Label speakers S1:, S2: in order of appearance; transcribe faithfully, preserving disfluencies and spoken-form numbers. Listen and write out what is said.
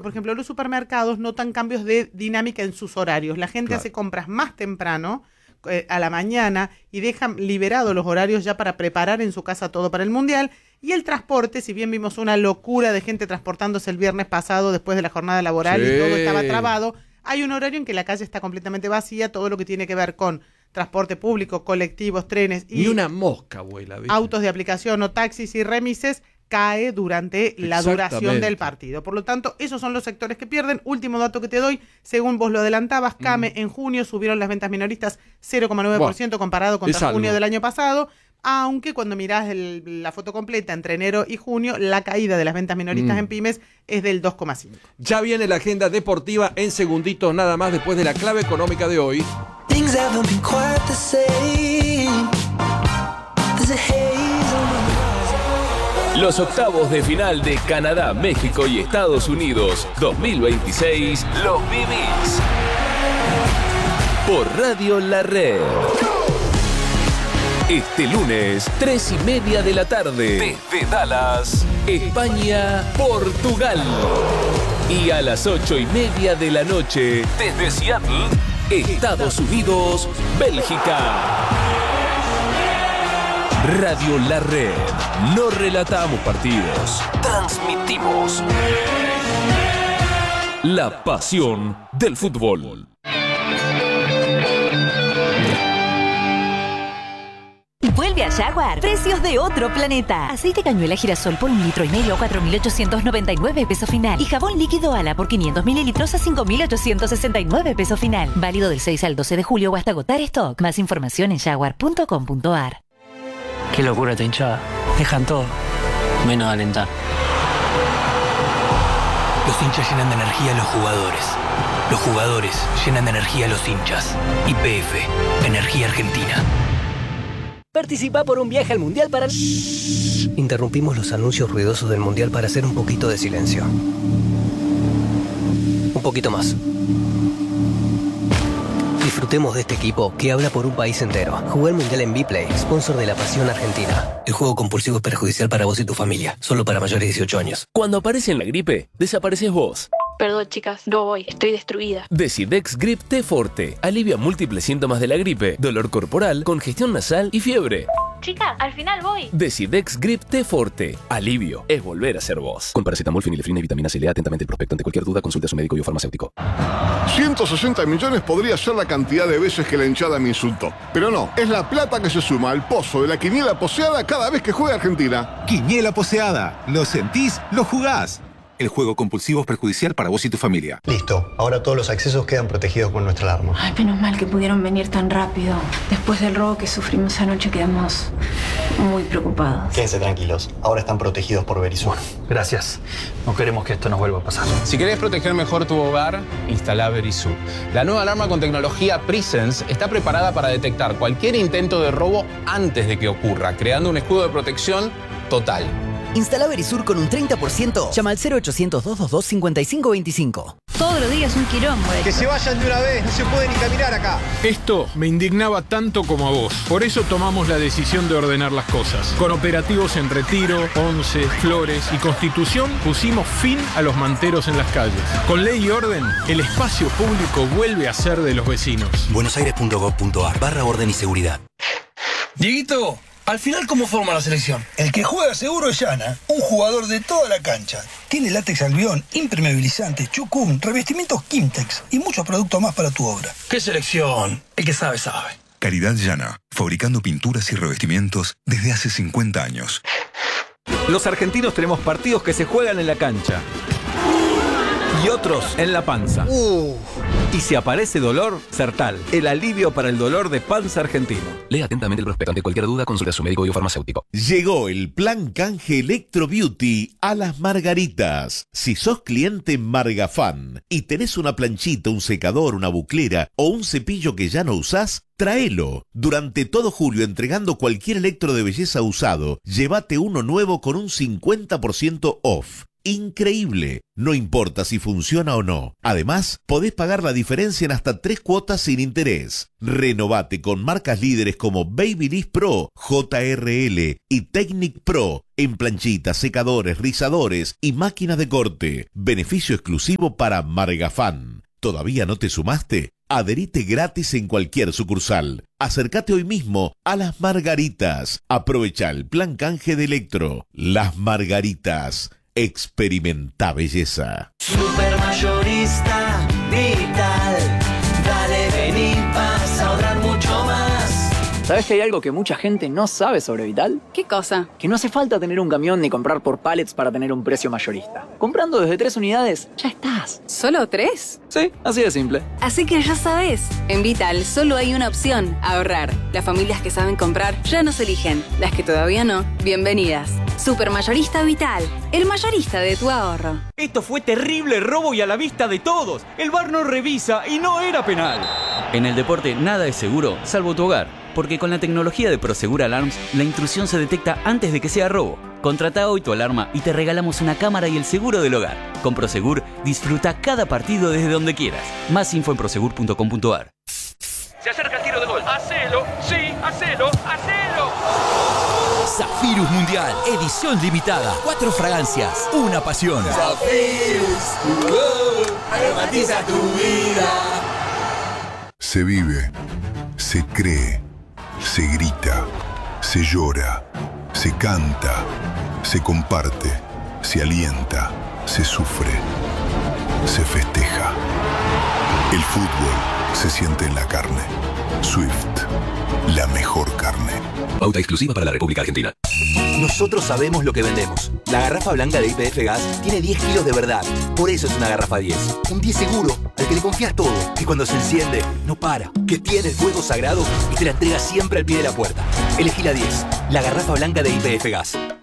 S1: por ejemplo, los supermercados notan cambios de dinámica en sus horarios. La gente claro. hace compras más temprano, eh, a la mañana, y dejan liberados los horarios ya para preparar en su casa todo para el Mundial. Y el transporte, si bien vimos una locura de gente transportándose el viernes pasado después de la jornada laboral sí. y todo estaba trabado, hay un horario en que la calle está completamente vacía, todo lo que tiene que ver con transporte público, colectivos, trenes y
S2: Ni una mosca, abuela, ¿viste?
S1: Autos de aplicación o taxis y remises cae durante la duración del partido. Por lo tanto, esos son los sectores que pierden. Último dato que te doy, según vos lo adelantabas, Came, mm. en junio subieron las ventas minoristas cero coma nueve por ciento bueno, comparado con junio del año pasado, aunque cuando mirás el, la foto completa entre enero y junio, la caída de las ventas minoristas mm. en pymes es del dos coma cinco.
S2: Ya viene la agenda deportiva en segunditos nada más después de la clave económica de hoy.
S3: Los octavos de final de Canadá, México y Estados Unidos dos mil veintiséis los vivís por Radio La Red. Este lunes, tres y media de la tarde, desde Dallas, España, Portugal. Y a las ocho y media de la noche, desde Seattle, Estados Unidos, Bélgica. Radio La Red. No relatamos partidos, transmitimos la pasión del fútbol.
S4: Vuelve a Jaguar. Precios de otro planeta. Aceite cañuela girasol por un litro y medio a cuatro mil ochocientos noventa y nueve pesos final. Y jabón líquido Ala por quinientos mililitros a cinco mil ochocientos sesenta y nueve pesos final. Válido del seis al doce de julio o hasta agotar stock. Más información en jaguar punto com punto a r.
S5: Qué locura esta hinchada. Dejan todo, menos alentar.
S6: Los hinchas llenan de energía a los jugadores. Los jugadores llenan de energía a los hinchas. Y P F, Energía Argentina.
S7: Participa por un viaje al Mundial para...
S8: Interrumpimos los anuncios ruidosos del Mundial para hacer un poquito de silencio. Un poquito más. Disfrutemos de este equipo que habla por un país entero. Jugué el Mundial en B-Play, sponsor de la pasión argentina. El juego compulsivo es perjudicial para vos y tu familia. Solo para mayores de dieciocho años.
S3: Cuando aparece en la gripe, desapareces vos.
S9: Perdón, chicas, no voy, estoy destruida.
S3: Decidex Grip T Forte alivia múltiples síntomas de la gripe, dolor corporal, congestión nasal y fiebre.
S9: Chicas, al final voy.
S3: Decidex Grip T Forte. Alivio es volver a ser vos. Con paracetamol, fenilefrina y vitamina C. Lea atentamente el prospecto. Ante cualquier duda, consulte a su médico y o farmacéutico.
S10: ciento sesenta millones podría ser la cantidad de veces que la hinchada me insultó. Pero no, es la plata que se suma al pozo de la quiniela poseada cada vez que juega Argentina.
S11: Quiniela poseada. Lo sentís, lo jugás. El juego compulsivo es perjudicial para vos y tu familia.
S12: Listo. Ahora todos los accesos quedan protegidos con nuestra alarma.
S9: Ay, menos mal que pudieron venir tan rápido. Después del robo que sufrimos anoche quedamos muy preocupados.
S12: Quédense tranquilos. Ahora están protegidos por Verisur.
S6: Gracias. No queremos que esto nos vuelva a pasar.
S13: Si querés proteger mejor tu hogar, instala Verisur. La nueva alarma con tecnología Presence está preparada para detectar cualquier intento de robo antes de que ocurra, creando un escudo de protección total.
S7: Instala Verisur con un treinta por ciento. Llama al cero ochocientos, doscientos veintidós, cincuenta y cinco veinticinco.
S9: Todos los días un quilombo.
S14: Que se vayan de una vez, no se puede ni caminar acá.
S15: Esto me indignaba tanto como a vos. Por eso tomamos la decisión de ordenar las cosas. Con operativos en Retiro, Once, Flores y Constitución pusimos fin a los manteros en las calles. Con ley y orden, el espacio público vuelve a ser de los vecinos.
S16: buenosaires punto gov punto a r barra orden y seguridad.
S17: Dieguito, al final, ¿cómo forma la selección?
S18: El que juega seguro es Yana, un jugador de toda la cancha. Tiene látex albión, impermeabilizante, chucún, revestimientos Kimtex y muchos productos más para tu obra.
S17: ¿Qué selección? El que sabe, sabe.
S11: Caridad Yana, fabricando pinturas y revestimientos desde hace cincuenta años.
S19: Los argentinos tenemos partidos que se juegan en la cancha y otros en la panza. Uh. Y si aparece dolor, Sertal, el alivio para el dolor de panza argentino.
S3: Lea atentamente el prospecto. Ante cualquier duda, consulte a su médico y o farmacéutico.
S20: Llegó el plan canje Electro Beauty a Las Margaritas. Si sos cliente Margafan y tenés una planchita, un secador, una buclera o un cepillo que ya no usás, tráelo. Durante todo julio, entregando cualquier electro de belleza usado, llévate uno nuevo con un cincuenta por ciento off. increíble. No importa si funciona o no. Además, podés pagar la diferencia en hasta tres cuotas sin interés. Renovate con marcas líderes como Babyliss Pro, J R L y Technic Pro en planchitas, secadores, rizadores y máquinas de corte. Beneficio exclusivo para Margafan. ¿Todavía no te sumaste? Adherite gratis en cualquier sucursal. Acércate hoy mismo a Las Margaritas. Aprovecha el plan canje de Electro. Las Margaritas. Experimenta belleza.
S21: Supermayorista Vital. Dale, vení, vas a ahorrar mucho más.
S22: ¿Sabes que hay algo que mucha gente no sabe sobre Vital?
S23: ¿Qué cosa?
S22: Que no hace falta tener un camión ni comprar por pallets para tener un precio mayorista. Comprando desde tres unidades, ya estás.
S23: ¿Solo tres?
S22: Sí, así de simple.
S23: Así que ya sabes, en Vital solo hay una opción, ahorrar. Las familias que saben comprar ya nos eligen. Las que todavía no, bienvenidas. Supermayorista Vital, el mayorista de tu ahorro.
S24: Esto fue terrible robo y a la vista de todos. El V A R no revisa y no era penal.
S25: En el deporte nada es seguro, salvo tu hogar. Porque con la tecnología de Prosegur Alarms, la intrusión se detecta antes de que sea robo. Contrata hoy tu alarma y te regalamos una cámara y el seguro del hogar. Con Prosegur, disfruta cada partido desde donde quieras. Más info en prosegur punto com punto a r.
S26: Se acerca el tiro de gol. ¡Hacelo! ¡Sí! ¡Hacelo! ¡Hacelo!
S3: Zafirus Mundial, edición limitada. Cuatro fragancias, una pasión.
S21: Zafirus, uh, aromatiza tu vida.
S27: Se vive, se cree, se grita, se llora, se canta, se comparte, se alienta, se sufre, se festeja. El fútbol se siente en la carne. Swift, la mejor carne.
S16: Pauta exclusiva para la República Argentina.
S7: Nosotros sabemos lo que vendemos. La garrafa blanca de Y P F Gas tiene diez kilos de verdad. Por eso es una garrafa diez. Un diez seguro, al que le confías todo. Que cuando se enciende, no para. Que tiene el fuego sagrado y te la entrega siempre al pie de la puerta. Elegí la diez, la garrafa blanca de Y P F Gas.